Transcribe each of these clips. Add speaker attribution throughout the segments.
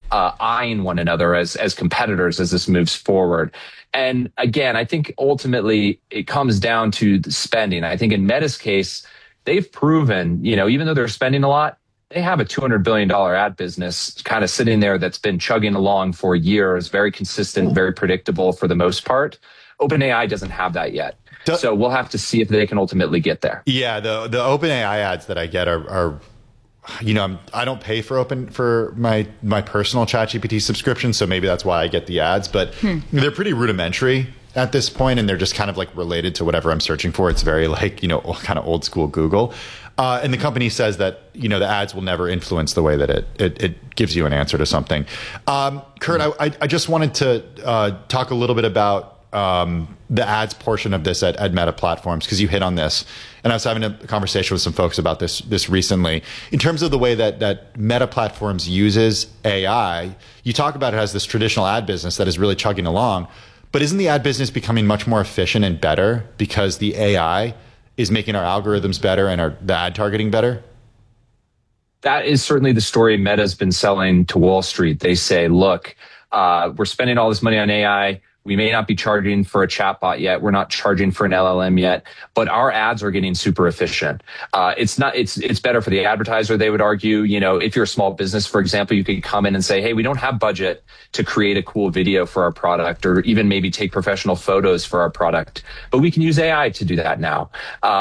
Speaker 1: eyeing one another as competitors as this moves forward. And again, I think ultimately it comes down to the spending. I think in Meta's case, they've proven, even though they're spending a lot, they have a $200 billion ad business kind of sitting there that's been chugging along for years, very consistent, very predictable for the most part. OpenAI doesn't have that yet. So we'll have to see if they can ultimately get there.
Speaker 2: Yeah, the OpenAI ads that I get are I don't pay for my personal ChatGPT subscription, so maybe that's why I get the ads, but they're pretty rudimentary at this point, and they're just kind of like related to whatever I'm searching for. It's very like, kind of old school Google. And the company says that, the ads will never influence the way that it gives you an answer to something. Kurt, I just wanted to talk a little bit about the ads portion of this at Meta Platforms, because you hit on this. And I was having a conversation with some folks about this recently. In terms of the way that Meta Platforms uses AI, you talk about it as this traditional ad business that is really chugging along. But isn't the ad business becoming much more efficient and better because the AI is making our algorithms better and the ad targeting better?
Speaker 1: That is certainly the story Meta's been selling to Wall Street. They say, look, we're spending all this money on AI. We may not be charging for a chatbot yet. We're not charging for an LLM yet, but our ads are getting super efficient. It's better for the advertiser, they would argue. If you're a small business, for example, you could come in and say, hey, we don't have budget to create a cool video for our product, or even maybe take professional photos for our product, but we can use AI to do that now.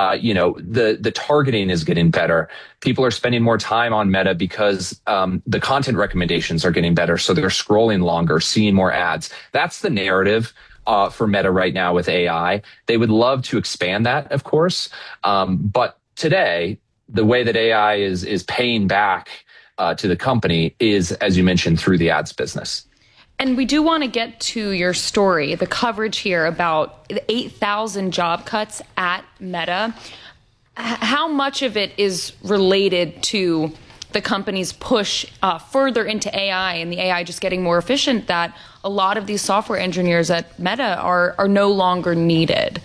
Speaker 1: The targeting is getting better. People are spending more time on Meta because the content recommendations are getting better. So they're scrolling longer, seeing more ads. That's the narrative for Meta right now with AI. They would love to expand that, of course. But today, the way that AI is paying back to the company is, as you mentioned, through the ads business.
Speaker 3: And we do want to get to your story, the coverage here about the 8,000 job cuts at Meta. How much of it is related to the company's push further into AI and the AI just getting more efficient, that a lot of these software engineers at Meta are no longer needed?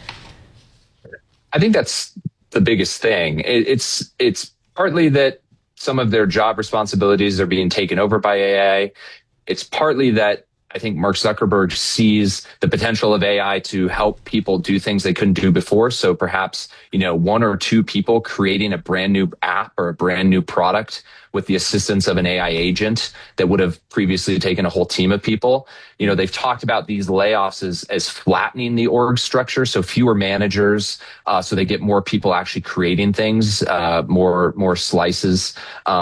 Speaker 1: I think that's the biggest thing. It's partly that some of their job responsibilities are being taken over by AI. It's partly that I think Mark Zuckerberg sees the potential of AI to help people do things they couldn't do before. So perhaps, one or two people creating a brand new app or a brand new product with the assistance of an AI agent that would have previously taken a whole team of people. They've talked about these layoffs as flattening the org structure. So fewer managers, so they get more people actually creating things, more slices,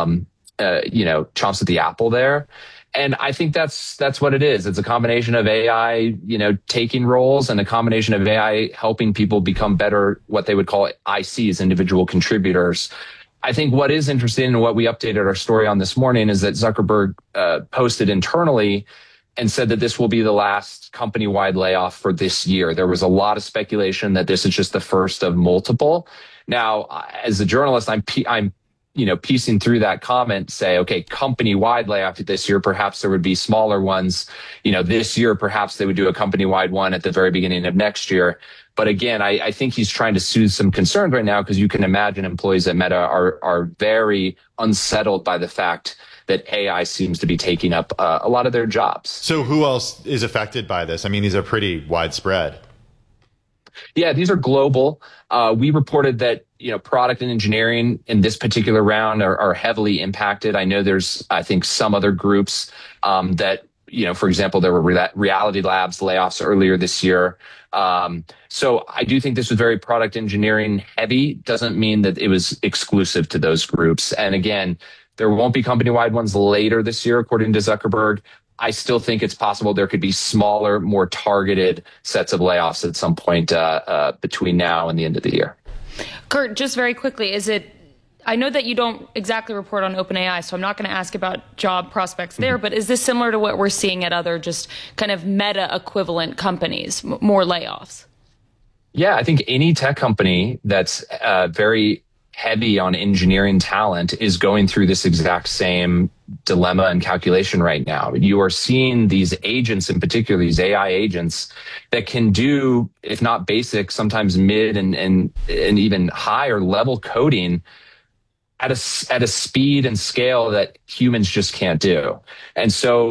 Speaker 1: chomps at the apple there. And I think that's what it is. It's a combination of AI, taking roles, and a combination of AI helping people become better, what they would call ICs, individual contributors. I think what is interesting, and what we updated our story on this morning, is that Zuckerberg posted internally and said that this will be the last company-wide layoff for this year. There was a lot of speculation that this is just the first of multiple. Now, as a journalist, I'm piecing through that comment, say, okay, company-wide layoff this year, perhaps there would be smaller ones. This year, perhaps they would do a company-wide one at the very beginning of next year. But again, I think he's trying to soothe some concerns right now, because you can imagine employees at Meta are very unsettled by the fact that AI seems to be taking up a lot of their jobs.
Speaker 2: So who else is affected by this? I mean, these are pretty widespread.
Speaker 1: Yeah, these are global. We reported that, product and engineering in this particular round are heavily impacted. I know there's, I think, some other groups that, for example, there were Reality Labs layoffs earlier this year. So I do think this was very product engineering heavy. Doesn't mean that it was exclusive to those groups. And again, there won't be company-wide ones later this year, according to Zuckerberg. I still think it's possible there could be smaller, more targeted sets of layoffs at some point between now and the end of the year.
Speaker 3: Kurt, just very quickly, I know that you don't exactly report on OpenAI, so I'm not going to ask about job prospects there, but is this similar to what we're seeing at other just kind of Meta equivalent companies, more layoffs?
Speaker 1: Yeah, I think any tech company that's very heavy on engineering talent is going through this exact same dilemma and calculation right now. You are seeing these agents, in particular, these AI agents that can do, if not basic, sometimes mid and even higher level coding at a speed and scale that humans just can't do. And so